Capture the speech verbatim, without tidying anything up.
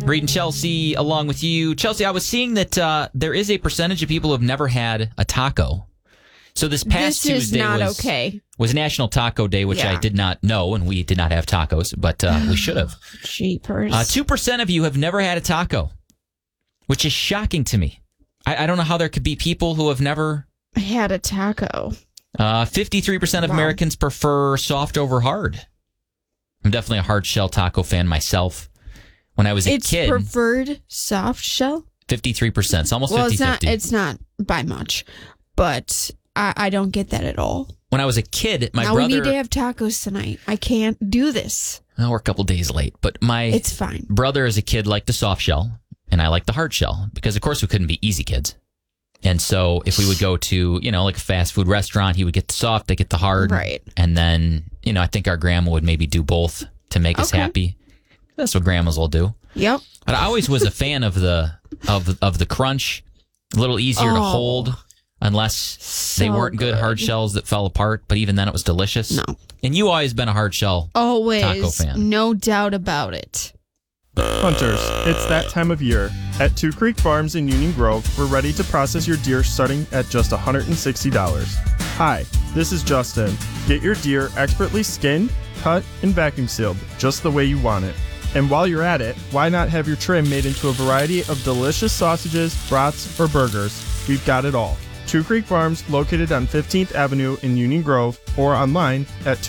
Reed and Chelsea along with you. Chelsea, I was seeing that uh, there is a percentage of people who have never had a taco. So this past this Tuesday is not was, okay. was National Taco Day, which Yeah. I did not know, and we did not have tacos, but uh, we should have. Jeepers. Uh, two percent of you have never had a taco, which is shocking to me. I, I don't know how there could be people who have never... I had a taco. Uh, fifty-three percent of Wow. Americans prefer soft over hard. I'm definitely a hard shell taco fan myself. When I was a It's kid... preferred soft shell? fifty-three percent. It's almost Well, fifty fifty. it's not, it's not by much, but I, I don't get that at all. When I was a kid, my now brother... we need to have tacos tonight. I can't do this. Well, we're a couple days late, but my It's fine. brother as a kid liked the soft shell, and I liked the hard shell, because of course we couldn't be easy kids. And so if we would go to, you know, like a fast food restaurant, he would get the soft, I get the hard. Right. And then, you know, I think our grandma would maybe do both to make us Okay. happy. That's what grandmas will do. Yep. But I always was a fan of the of of the crunch, a little easier to Oh. hold, unless they So weren't good, hard good. shells that fell apart. But even then, it was delicious. No. And you always been a hard shell. Always. Taco fan. No doubt about it. Hunters, it's that time of year. At Two Creek Farms in Union Grove, we're ready to process your deer starting at just one hundred sixty dollars. Hi, this is Justin. Get your deer expertly skinned, cut, and vacuum sealed, just the way you want it. And while you're at it, why not have your trim made into a variety of delicious sausages, brats, or burgers? We've got it all. Two Creek Farms, located on fifteenth Avenue in Union Grove, or online at